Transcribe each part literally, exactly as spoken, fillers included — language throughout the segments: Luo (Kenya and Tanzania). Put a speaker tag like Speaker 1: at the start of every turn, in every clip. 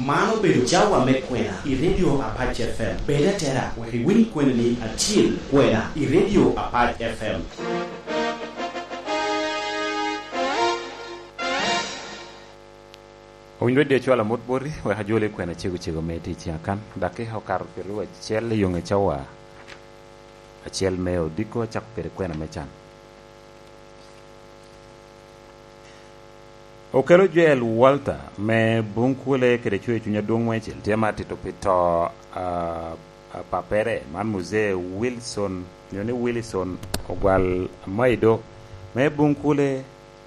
Speaker 1: mano bedo jawa me kwena i radio Apache F M beda tera we win kwena ni atil kwena i radio Apache F M.
Speaker 2: Window de chola motbori we hajole kwena chigo chigo meti chiakan dake hokar peru chiel yonge chawa achiel meo diko chak pere kwena mechan okelo Joel Walter me bunkule kede chwe chunya dong wechel tema tito pito uh, papere man muzee Wilson nyone Wilson ogwal maido me bunkule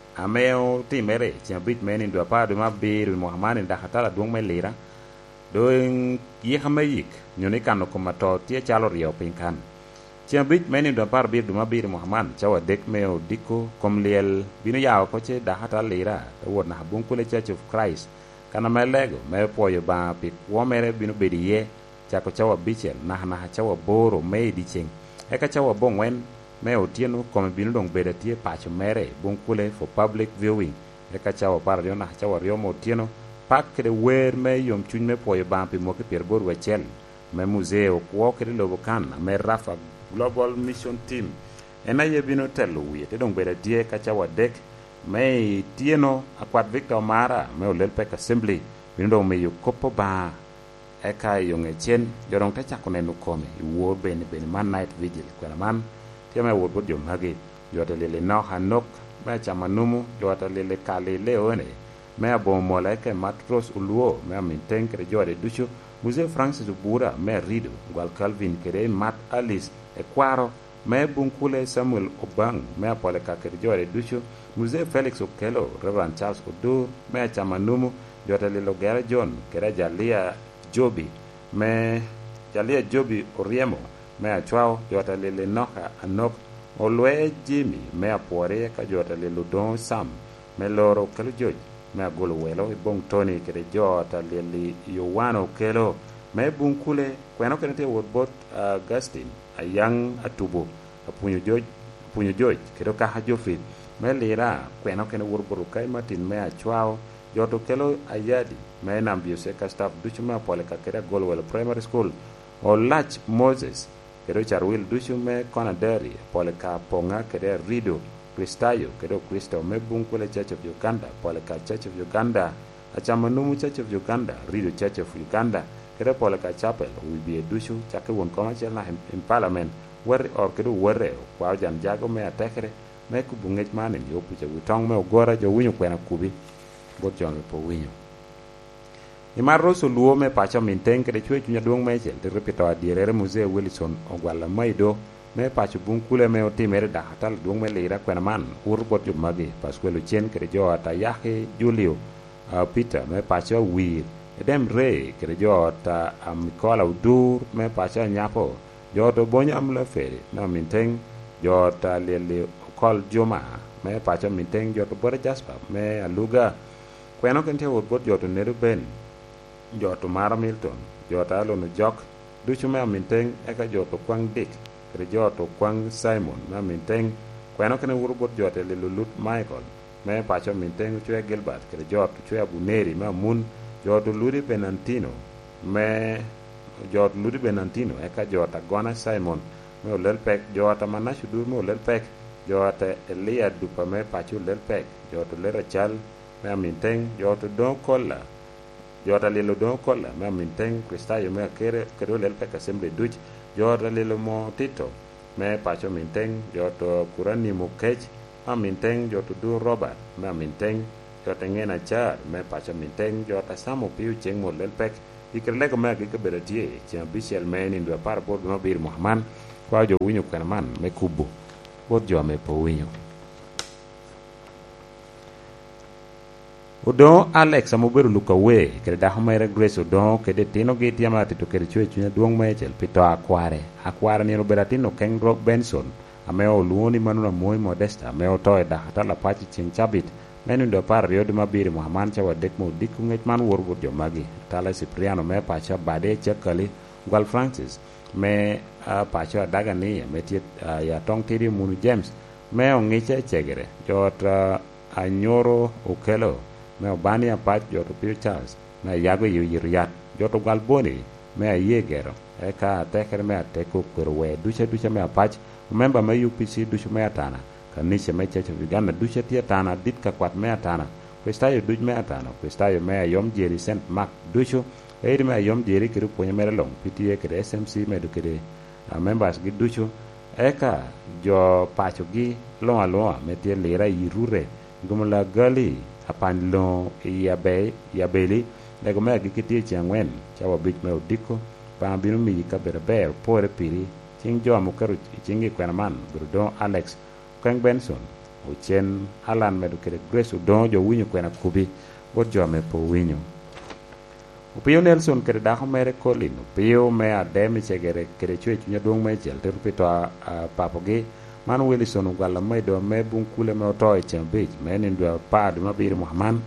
Speaker 2: ameo timere chambit meni ndo apado mabir Muhammad ndahatala dong me lira do yi hamayik nyone kano komato tie chalo rio pinkan chambit meni ndo par bir duma bir Muhammad chawa dek meo diko komliel bino yawo koche dahatala lira wona bunkule Church of Christ kana melego me poyo ba pik womere bino bediye chako chawa bichel na na chawa boro me dicheng eka chawa bongwen me otieno come bino dong beda tie pacho mere bunkule for public viewing eka chawa par yo na chawa ryo mo otieno pak de wer me yom chuny me poyo bampi mo ke pier bor wechel me museo kwo ke lobo kan me Rafa Global Mission Team ena ye bino telo wi te dong beda die ka chawa dek me tieno akwat Victor Mara me olel pek assembly bino dong me yo kopo ba eka yonge chen jorong te chakone no kome wo ben ben man night vigil kwela man tiame wo bod jom hagi yote lele no hanok me chama numu yote lele kale leone me abo mola ke matros uluo me minten kre jode ducho Musée Francis Ubura me rido gwal Calvin kre Matt Alice e kwaro me bunkule Samuel Obang me apole ka kre jode ducho Musée Felix Okelo Reverend Charles Odur me chama numu yote lele Gera John kre Jalia Jobi me Jalia Jobi Oriemo me achwao jota lele noka anok olwe Jimmy me apore ka jota lele don Sam me loro kelo joj me agolo welo ibong Tony kede jota lele Yowano kelo me bunkule kweno kenete wodbot Augustine ayang atubo apunyo joj apunyo joj kedo ka hajofit me lira kweno kene worboro kai Martin me achwao joto kelo ayadi me nambio se ka staff duchu me apole ka kede Golwell Primary School o Lach Moses kedo charwil duchu me Conaderi pole ka ponga kede Rido Kristayo kedo Kristo me bunkule Church of Uganda pole ka Church of Uganda achamanumu Church of Uganda Rido Church of Uganda kedo pole ka chapel wibi duchu chake won koma chela in parliament wer or kedo werre kwa jan jago me atekre me kubungech manen yo puche witong me ogora jo winyo kwena kubi bot jonge po winyo Imaro so luo me pacha minten kede chwe chunya duong mechel te repito adierere Musee Wilson ogwala maido me pacha bunkule me otimere da hatal duong me lira kwena man ur bot jo magi paskwelo chen kede jo ata yahe Julio uh, Peter me pacha wir edem re kede jo ata Mikola Udur me pacha nyapo jo to bonya amla feri na minten jo ata lele okol Joma me pacha minten jo to bore Jasper me aluga kweno kente wot bot jo to neru ben joto Mara Milton jota lono jok duchu me minteng eka joto kwang Dick kre joto kwang Simon me minteng kweno kene wurbot jote le Lulut Michael me pacho minteng chwe Gilbert kre joto chwe Abuneri me mun joto Ludi Benantino me joto Ludi Benantino eka jota Gona Simon me olel pek jota Manashu dur me olel pek jota Elia Dupa me pacho olel pek joto Lera Chal me minteng joto Don Kolla jota lelo don kolla me minteng Kristayo me kere kero lel pek assembly duch jota lelo mo Tito me pacho minteng joto Kurani Mukech me minteng joto du Robert me minteng jota ngena char me pacho minteng jota Samo Piu cheng mo lel pek ikrelego me ke beratie chen bishel me ni ndo par bod no bir Muhammad kwa jo winyo kana man me kubo bod jo me po winyo Odo Alex amoberu luka we kede daho mere Grace odo kede tino giti amati to kede chwe chunya duong mechel pito akware akware ni roberatino Ken Rock Benson ameo luoni manuna moi Modesta ameo toe da hatala pachi ching chabit menu ndo par riodi mabiri Muhammad chawa dek mo diku ngech man worbut jo magi tala Cipriano me pacha bade chekali Gwal Francis me uh, pacha daga ni me tiet uh, ya tong tiri munu James me ongiche chegere jot uh, Anyoro Okelo me Obania Pat joto Peter Charles me yago yiriyat joto gal boni me yegero eka tekere me ateko kurwe duche duche me apach member me U P C duche me atana kanisha me Church of Uganda duche tia tana dit ka kwat me atana questayo duche me atana questayo me yom jeri Saint Mark duche edi me yom jeri kiru ponye mere long P T A kede S M C me du kede uh, members gi duche eka jo pacho gi longa longa me tie lera yirure gumla gali apan lo yabe yabeli lego me gi kiti changwen chawa bich me odiko pa binu mi ka berber pore piri ching jo mo karu chingi kwenaman brudo Alex Kang Benson o chen Alan medukere Grace don jo winyo kwena kubi bot jo me po winyo Upio Nelson kere daho mere Colin Upio me ademi chegere kere chwe chunya dong me chel te rupito a papogi man Wilson ugala me do me bunkule me otoy chambej me nindwa pad mabiri Muhammad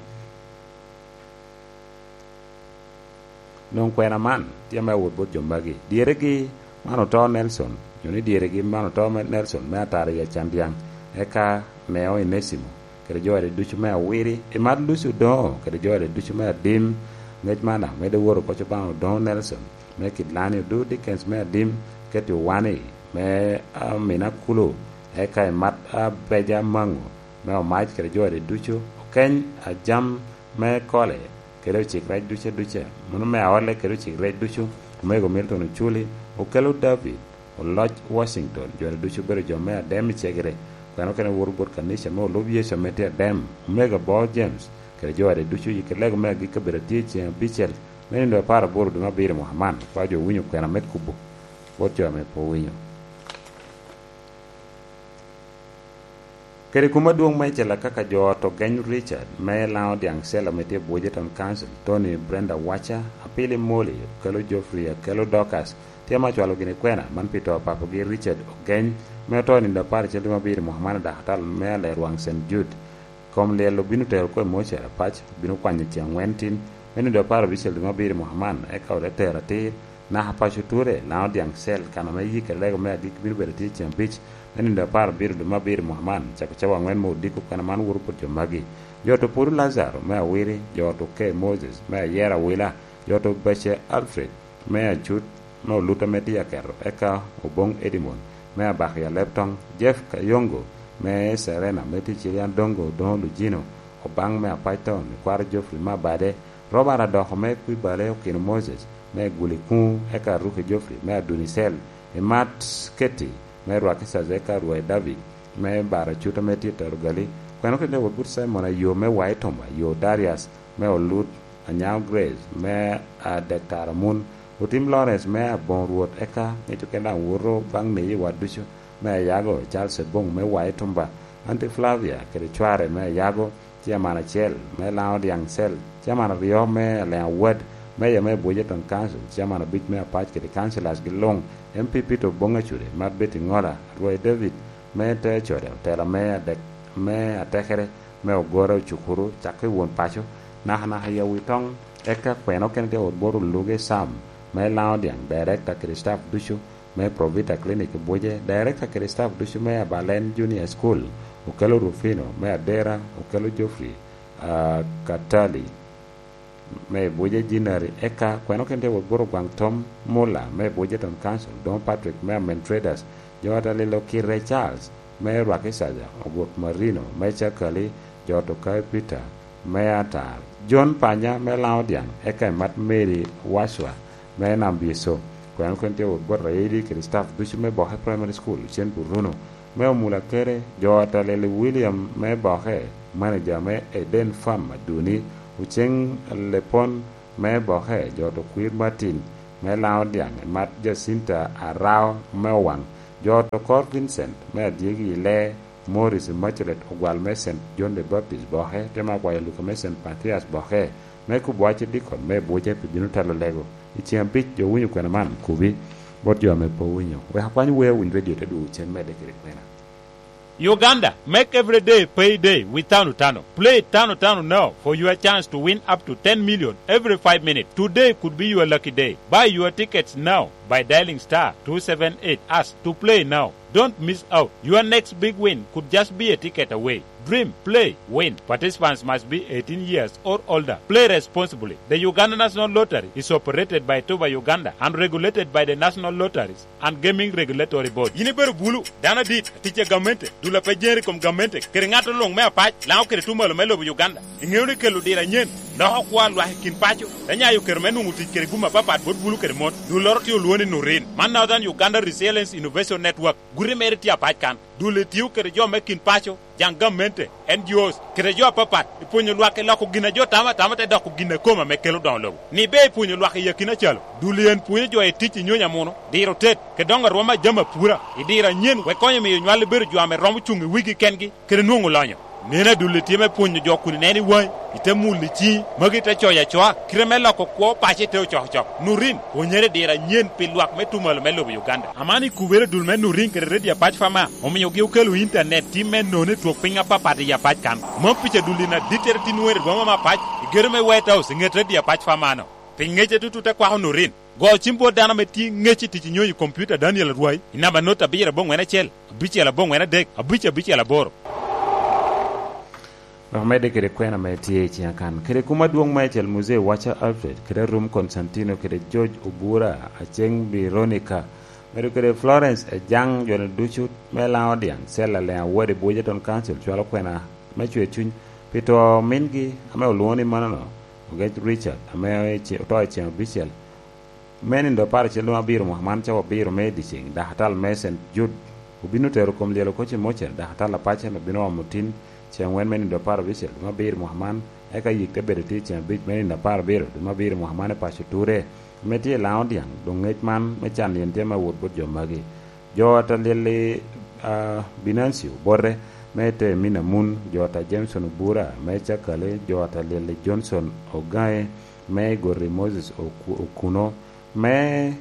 Speaker 2: non kwena man tia me wot bot jombagi diere gi mano to Nelson yoni diere gi mano to Nelson me atare ya champion eka me o inesimo kere jore duchu me awiri e mad lusu do kere jore duchu me dim ngej mana me de woro ko chobano Don Nelson me kidlani do Dickens me dim keti wani me amina kulo eka e mat beja mango me o mait kere jore duchu ken a jam me kole kero chik rej duche duche mono me awale kero chik rej duchu mego Milton Chuli o kelo David o Lodge Washington jore duchu bero jo me ademi chegre kano kene wurbur kanisha me o lobye so mete adem mega Bo James kero jore duchu yikelego me gi kabira tiche bichel me ndo para boru duma bire Muhammad kwa jo winyo kwena met kubo wocho me po winyo kere kuma duong mai chela kaka jo to Gany Richard me lao diang sela mete Bojeton Council Tony Brenda Wacha apili Moli kelo Geoffrey kelo Docas tema chwalo gine kwena man pito papo gi Richard Gany me to ni ndo par chelo mabiri Muhammad da hatal me le ruang Saint Jude kom le lo binu tel ko mo chera pach binu kwanye tiang wentin me ndo par bichel mabiri Muhammad e ka ole terati na hapachu ture lao diang sel kana me yike lego me dik binu berati tiang beach nani ndo par bir do mabir Muhammad chako chawa ngwen mo diko kana man wuru put magi joto pur Lazaro me awiri joto ke Moses me yera wila joto bache Alfred me chut no luta meti yakero eka obong Edimon me abah ya Lepton Jeff Kayongo me Serena meti Chirian Dongo don Lugino obang me Python kwar Geoffrey ma bade Robert do me ku bale kin Moses me guliku eka ruke Geoffrey me Adunisel e Matt Ketty me rwake sazeka ruwe David me bara chuta me tita rugali kweno kende wabut Simon yo me Waitomba yo Darius me olut anyao Grace me a Dektara Moon utim Lawrence me a bon ruot eka nito kenda wuro bang ne waducho me yago Charles Bong me Waitomba Auntie Flavia kere chware me yago chiamana chel me lao diang sel chiamana rio me lea wed me ya me Bojeton Council chiamana bit me apach kere councilors gilong M P P to bonga chure mat beti ngora Roy David me te chore tela me de me atekere me ogoro chukuru chakwe won pacho na na ya witong eka kweno kende odboru luge Sam me laudiang director Christoph Dushu me Provita Clinic Boje director Christoph Dushu me Balen Junior School ukelo Rufino me Adera ukelo Geoffrey uh, Katali me Boje Jinari eka kweno kende odboru Gwang Tom Mola me Bojeton Council Don Patrick me Men Traders Jota Lilo Kire Charles me Rwakisaja Ogok Marino me Chakali Joto Kai Peter me Atar John Panya me Laudian eka mat Mary Washwa me Nambiso kweno kende odboru Raidi Christoph Dushu me Bohe Primary School Chen Bruno me Omula Kere Jota Lili William me Bohe manager me Eden Farm Duni Ucheng Lepon me Bohe Joto Queen Martin me Laudian mat Jacinta Arao me Wang Joto Cor Vincent me Diegi Le Morris Machulet Ogwal me Saint John the Baptist Bohe tema kwa Luka me Saint Patrias Bohe me Kubwache Dikon me Boje Pibinu Talo Lego Ichiam Bich Jo Winyo Kwena Man Kubi Bot Jo me Po Winyo we hapanyi we win radio tedu Chen me Dekiri Kwena
Speaker 3: Uganda, make every day payday with Tano Tano. Play Tano Tano now for your chance to win up to ten million every five minutes. Today could be your lucky day. Buy your tickets now by dialing star two seven eight us to play now. Don't miss out. Your next big win could just be a ticket away. Dream, play, win. Participants must be eighteen years or older. Play responsibly. The Uganda National Lottery is operated by Toba Uganda and regulated by the National Lotteries and Gaming Regulatory Board. Yiniberu bulu dana dit tiche gamente dula pejeri kom gamente keringato long mea pach lao kere tumalo melo Uganda. Ingewni kelu dira nyen no kwa lwa kin pacho danya yu kermenu nguti kere guma papa bot bulu kere mot du lorti luoni nurin. Man Northern Uganda Resilience Innovation Network guri meriti apach kan dule tiu kere jo mekin pacho jang gamente N G Os kere jo papat ipunyo lwa ke lako gina jo tama tama te dako gina koma mekelo download ni be ipunyo lwa ke yakina chalo dule en punyo jo e tichi nyonya mono diro tet ke donga roma jama pura idira nyen we konyo mi nywale beru jo ame romu chungi wigi kengi kere nungu lonyo nena dule tieme punyo jo kuni neni wai ite muli chi magi te choya choa kireme lako kwa pache teo choh choh nurin onyere dira nyen pilwak metumalo melo Uganda amani kubere dulme nurin kere redi ya pach fama omi yogi ukelu internet time none tuok pinga papati ya pach kan mampiche dulina diter tinuere goma ma pach igereme white house nget redi ya pach fama no pingeche tutute kwa nurin go chimbo dana meti ngechi tichi nyoyi computer Daniel Ruai inaba nota bira bong wena chel biche la bong wena dek abiche biche la boro
Speaker 2: Mede kere kwena metie chiakan kere kuma duong Michael Muse Wacha Alfred kere Rum Constantino kere George Obura Acheng Veronica mede kere Florence Ejang jone duchu mela odiang sela le awode Bojeton Council chwalo kwena mechwe chuny pito mingi ame oluoni manano uget Richard ame che to che official menin do par che lo biro Muhammad chawo biro medicine da hatal mesen jud ubinu tero kom lelo koche mocher da hatal apache me bino mutin Cheng wen men do par visel ma bir Muhammad e ka yik te bere ti chen bit men do par bir ma bir Muhammad pa chuture meti laund yang do nget man me chan yen te ma wot bot jo magi jo ta lele Binancio borre mete mina mun jo ta Jameson Bura me cha kale jo ta lele Johnson Ogae me Gorri Moses Okuno me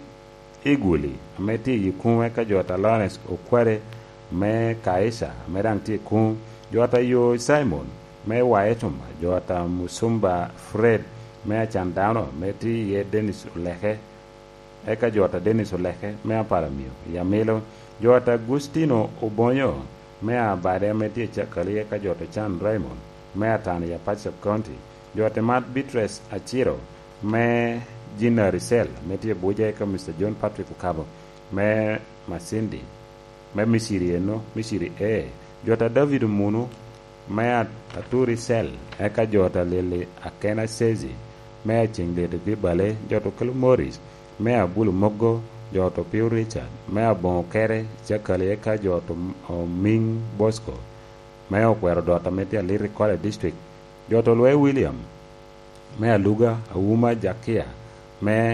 Speaker 2: Iguli meti yikume ka jo ta Lawrence Okware me Kaisa me rang ti kun Jota yo Simon me Waetoma Jota Musumba Fred me Chandano me ti ye Dennis Olehe eka Jota Dennis Olehe me Paramio Yamelo Jota Gustino Obonyo me Abare me ti Chakali eka Jota Chan Raymond me Atani ya Pacha County Jota Matt Beatrice Achiro me Gina Risel me ti Boja eka Mister John Patrick Ukabo me Masindi me Misiri eno Misiri e Jota David Munu mea Aturi Sel eka jota lele Akena Sezi mea Chingle de Gibale Joto Kelu Morris mea Bulu Mogo Joto Piu Richard mea Bon Kere Chakale eka Joto Ming Bosco mea Okwero Dota Metia Lyric College District Joto Lue William mea Luga Awuma Jakia mea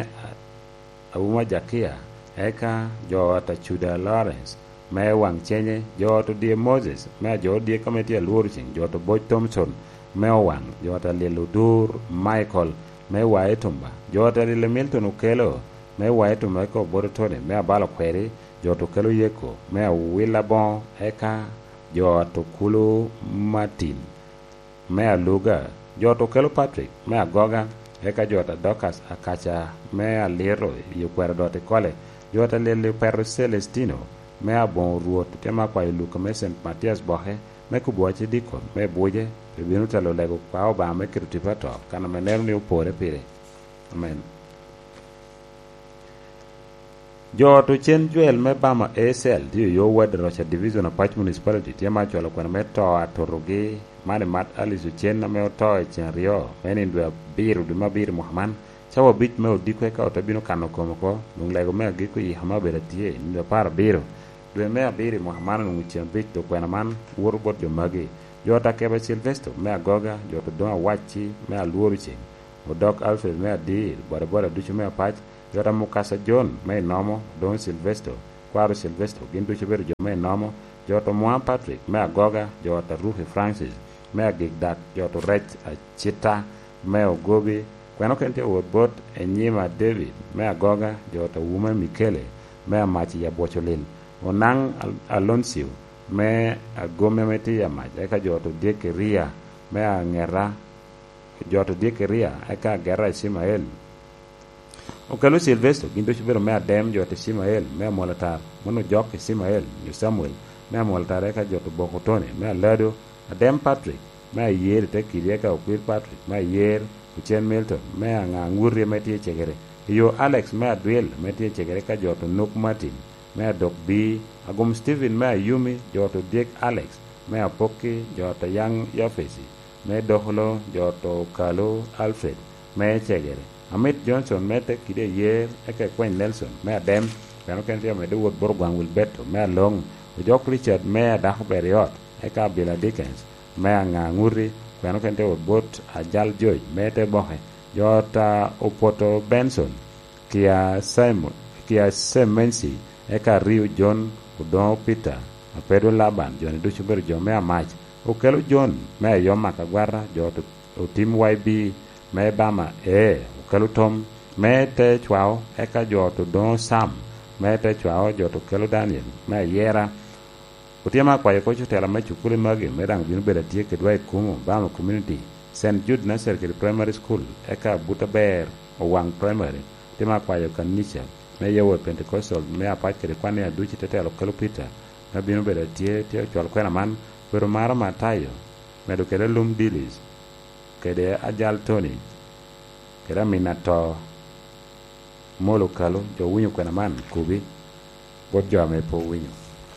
Speaker 2: Awuma Jakia eka Jota Chuda Lawrence me wang chenye joto die Moses me joto die committee luorching joto Boy Thompson me wang joto le Ludur Michael me Waetumba joto le Milton Ukelo me Waetumba ko borotone me abalo kweri joto kelo yeko me Willabon eka joto Kulu Martin me aluga joto kelo Patrick me agoga eka joto Docas Akacha me alero yokwero dote kole joto le Perro Celestino me a bon ruot tema kwa iluka me Saint Matthias Bohe me kubuache dikon me boje e binu talo lego kwa oba me kirtipato kana menero ni upore pire amen jo to chen juel me bama A S L dio yo wad Rocha Division of Patch Municipality tema cholo kwa me to atoroge mane mat alisu chen na me to e chen rio me ndwa biru de mabir Muhammad chawo bit me odikwe ka otabino kano komoko nung lego me agiko yi hama beratie ndo par biru Dwe mea biri Muhammad nguchen bit to kwena man wuro bot jo magi jota kebe Silvestre mea goga jota doa wachi mea luoru ching o Doc Alfred mea dir bora bora duchu mea pach jota Mukasa John mea nomo don Silvestre kwaro Silvestre gin duchu beru jo mea nomo jota Moan Patrick mea goga jota Ruhi Francis mea gigdak jota Rech Chita mea Gobi kweno kente uot bot enyima David mea goga jota Wume Mikele mea machi ya bocholil Onang Alonso me agome meti ya maj eka joto Diekeria me angera joto Diekeria eka Gera Ismael okelo Silvestre gindo chibero me adem jo te Simael me molatar mono jok ke Simael yo Samuel me molatar eka jo to Bokotone me Lado adem Patrick me yer te kirieka okwir Patrick me yer Uchen Milton me anga ngurri me tie chegere yo Alex me Adwel me tie chegere ka jo to Nook Martin me Dok B agum Steven me Yumi jo to Dick Alex me Apoki jo to Yang Yofesi me Dohlo jo to Kalo Alfred me chegere Amit Johnson me te kide yer eke Queen Nelson me adem kano kentia me de wot Borgwang Wilberto me long Jok Richard me dah Beriot eka Bila Dickens me anga nguri kano kente wot bot Ajal George me te bohe jota Opoto Benson kia Simon kia Semensi eka Rio John Udon Peter Pedro Laban John Duchuber jo me amach okelo John me yoma kagwara joto Team Y B me Bama e okelo Tom me te chwao eka joto Don Sam me te chwao joto kelo Daniel me yera utiama kwa yako chutela me chukule magi me rang binu beda tie kedwa ikumu Bama Community Saint Jude Nasser Kiri Primary School eka Buta Bear Owang Primary tema kwa yako kanisha me yewe Pentecostal me apach kiri kwani ya duchi tetelo kelo Peter me binu beda tie tie chwal kwena man pero mara Matayo me do kere Lum Dilis kede Ajal Tony kera minato molo kalo jo winyo kwena man kubi bot jo me po winyo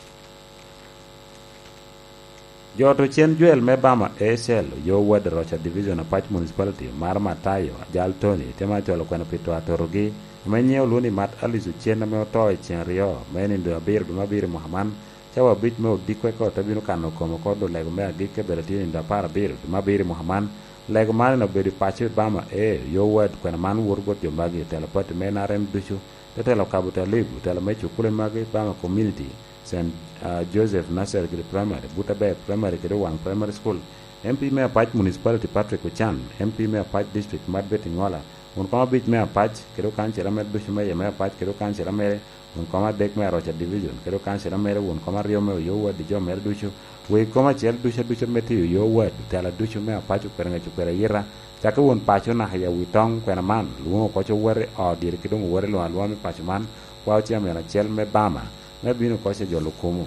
Speaker 2: jo to chen juel me Bama A S L yo wad Rocha Division Apach Municipality mar Matayo Ajal Tony tema cholo kwena pito atorogi menye uluni mat alizu chen me otoy chen rio meni ndo abir bima bir Muhammad chawa bit me odikwe ko tabino kano komo ko do lego me agike belatini ndo para bir bima bir Muhammad lego mane no bedi pache Bama e yo wad kwena man wurgot yo magi teleport me na rem duchu tetelo kabuta libu telo mechu kule magi Bama Community Saint uh, Joseph Nasser Kiri Primary Buta Bay Primary Kiri Wang Primary School M P me Apach Municipality Patrick Ochan M P me Apach District Madbet Ngola un kama bit me Apach kiro kanchera me duchu me me Apach kiro kanchera me un kama dek me Rocha Division kiro kanchera me un kama rio me yo wad jo me duchu we koma chel duchu duchu me ti yo wad tela duchu me Apach kwera chukera yira chaka won pacho na haya witong kwena man luo ko cho wore o dir kidong wore lo alwa me pacho man kwa chia me na chel me Bama me bino ko se jolo kumu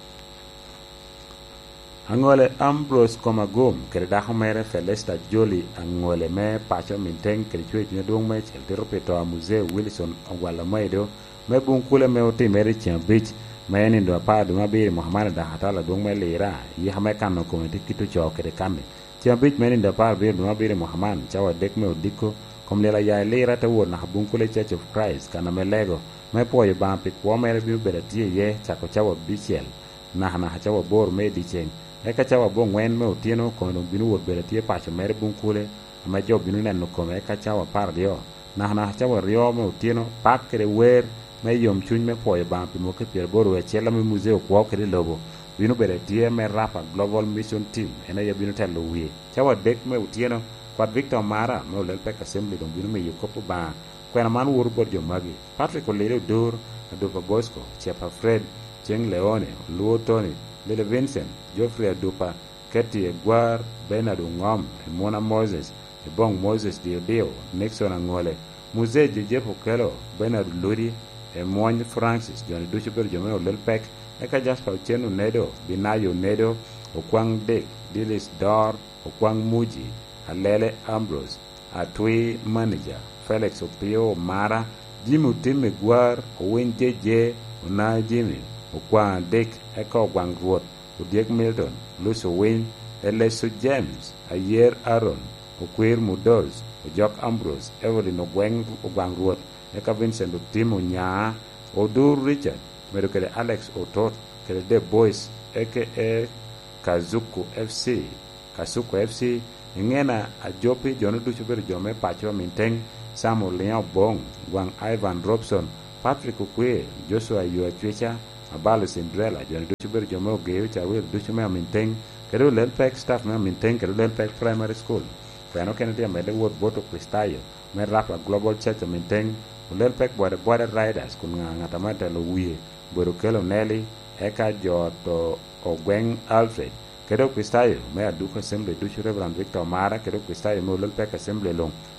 Speaker 2: angole Ambrose Komagom kere da homere Felesta Joli angole me pacho minteng kere chwe ne dong me chel tero peto amuze Wilson ogwala maido me bun kule me oti mere chen beach me ni ndo pa do mabi Muhammad da hatala dong me lera yi hame kan ko me tikitu cho kere kame chen beach me ni ndo pa be do mabi Muhammad chawa dek me odiko kom lela ya lera ta wona bun kule Church of Christ kana me lego me po ba pe ko me bi be tie ye chako chawa bichel na na chawa bor me di chen e ka chawa bo ngwen me otieno ko no binu wot be tie pacho me bun kule ma job binu nen no ko me ka chawa par dio na na chawa rio me otieno pak kere wer me yom chuny me po ba pe mo ke pier bor we chela me museo ko kere lobo binu be tie me rapa Global Mission Team ena ye binu telo wi chawa dek me otieno Pat Victor Mara me lel pe assembly don binu me yokopo ba kwena man wur bor jo magi Patrick Olero Dur Adopa Bosco Chepa Fred Cheng Leone Luo Tony Lele Vincent Geoffrey Adopa Keti Egwar Bernard Ngom Mona Moses Ebong Moses Diodeo Nixon Angole Muse Jeff Okelo Bernard Ludi Emwany Francis John Duchuber Jomeo Lelpek Eka Jasper Uchenu Nedo Binayo Nedo Okwang Dick Dilis Dor Okwang Muji Alele Ambrose Atui Manager Felix Opio Mara Jimmy Tim Gwar Owen J J Ona Jimmy Okwa Dick Eko Gwang Road Udiek Milton Luso Wayne Eleso James Ayer Aaron Okwir Mudoz Ojok Ambrose Evelyn Ogwang Ogwang Road Eka Vincent Tim Onya Odur Richard Medokele Alex Otot Kele De Boys aka Kazuku F C Kasuku F C Ingena Ajopi Jono Duchuber Jome Pacho Minteng Samuel Leon Bong, Wang Ivan Robson, Patrick Ukwe, Joshua Yuachwecha, Abalo Cinderella, John Duchuber Jomo Geo, Chawil Duchume Minteng, Keru Lelpek staff me Minteng, Keru Lelpek Primary School. Fano Kennedy made the word Boto Cristayo, made Rapa Global Church Minteng, Lelpek Border Border Riders, Kunangatamata Louis, Borukelo Nelly, Eka Joto Ogweng Alfred. Keru Cristayo, me a Duke Assembly, Duchu Reverend Victor Mara, Keru Cristayo, Lelpek Assembly Long.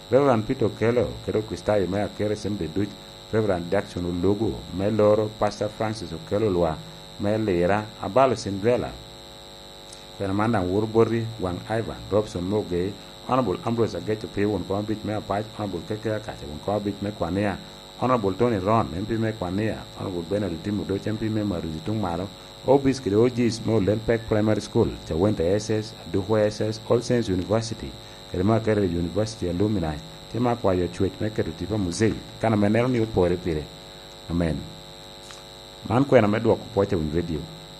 Speaker 2: Reverend Peter Kello kero Kristayo me akere sembe duch Reverend Jackson Ulugu me loro Pastor Francis Okello Lwa me lera Abalo Sindwela kwena manda Wurbori Wang Ivan Robson Moge Honorable Ambrose Agecho P won ko bit me apach Honorable Keke Akache won ko bit me kwania Honorable Tony Ron M P me kwania Honorable Benedict Timodo M P me Maruzi Tungmaro Obis kid O Gs Mo Lenpec Primary School Chawenta S S Duhwa S S All Saints University Kelema Kere University Alumni Tema kwa yo chwech me keto tipa muzei kana menero ni upore pire amen man kwena medwoko pocha win radio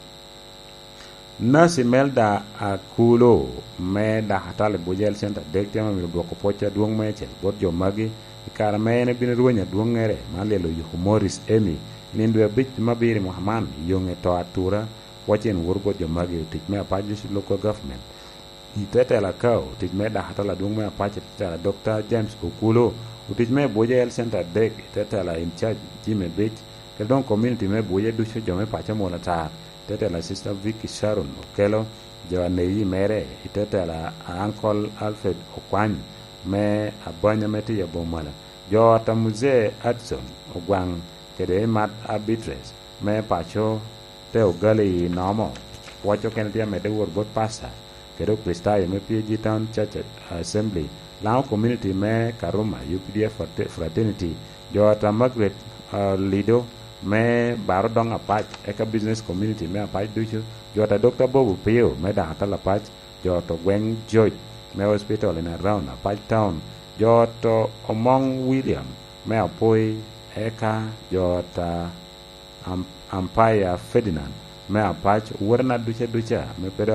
Speaker 2: Nasi Melda Akulo me da hatale Bojel Center dek tema mi dwoko pocha duong mechel bot jo magi ikara mene bin ruonya duong ngere malelo yu Morris Emi nindwe bit mabiri Muhammad yonge to atura wachen wurgo jo magi utik me apajus local government itete la kao utik me da hatala duong me apache tala Doctor James Okulo utik me Bojel Center dek itete la in charge Jimmy Beach kedon community me boye dusho jo me pacha mona tar itete la Sister Vicky Sharon Okello jo neyi mere itete la Uncle Alfred Okwany me abanya meti ya bomala jo tamuze Hudson Ogwang kede mat arbitres me pacho te ogali nomo wacho kenetia mede wor bot pasta kedo Kristayo me P G Town Church Assembly lao community me Karuma U P D F fraternity jo ta Margaret uh, Lido me barodong apach eka business community me apach ducho jo ta Doctor Bobu Pio me da hatala apach jo to Gweng George me hospital in around apach town jo to Omong William me apoi eka jota um, Empire Ferdinand me apach warna ducha ducha me pedo